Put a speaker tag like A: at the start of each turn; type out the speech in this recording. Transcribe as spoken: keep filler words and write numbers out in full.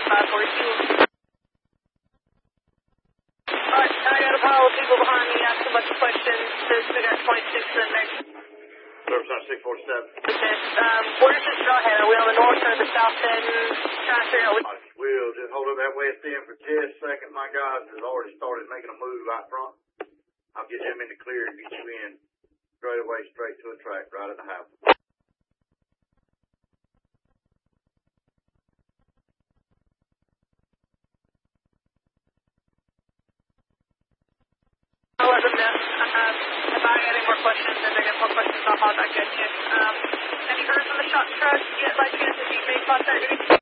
A: five forty-two. Alright, I got a pile of people behind me asking a bunch of questions. There's, we got twenty-six in there.
B: Service six forty-seven.
A: Okay, um, where's this draw head? Are we on the north or the south end? Trying to figure out what...
B: We'll just hold up that west end for just a second. My guys has already started making a move out front. I'll get them in the clear and get you in straight away, straight to a track right at the house.
A: I'll let them know. Um, if I got any more questions, if they got more questions, I'll holler back at you. Um, have you heard from the shot truck yet by chance if you made contact with me?